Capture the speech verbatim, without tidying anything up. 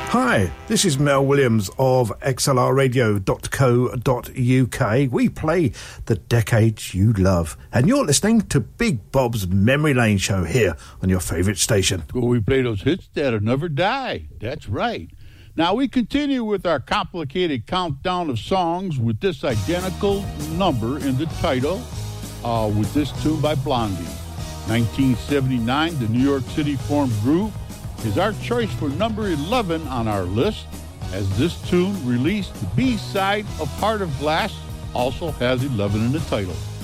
Hi, this is Mel Williams of X L R radio dot co dot U K. We play the decades you love, and you're listening to Big Bob's Memory Lane show here on your favourite station. Well, we play those hits that'll never die. That's right. Now we continue with our complicated countdown of songs with this identical number in the title, uh, with this tune by Blondie. nineteen seventy-nine, the New York City formed group is our choice for number eleven on our list, as this tune, released the B-side of Heart of Glass, also has eleven in the title.